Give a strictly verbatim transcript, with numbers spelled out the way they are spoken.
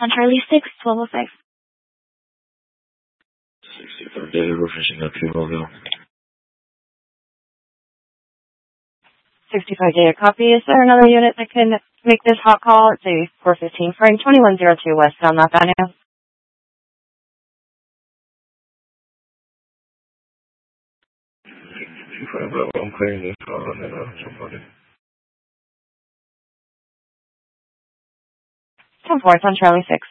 On Charlie six, twelve oh five. sixty-five David, we're finishing up Mobile. sixty-five Data copy. Is there another unit that can make this hot call? It's a four fifteen frame, twenty-one oh two West Belknap Avenue. I'm clearing this call on that out, somebody. ten four, it's on Charlie six.